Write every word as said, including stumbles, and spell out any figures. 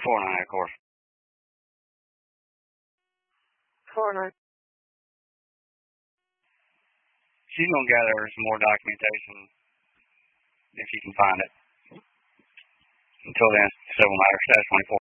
Four nine, of course. Four nine. She's gonna gather some more documentation if she can find it. Until then, civil matter, status twenty-four.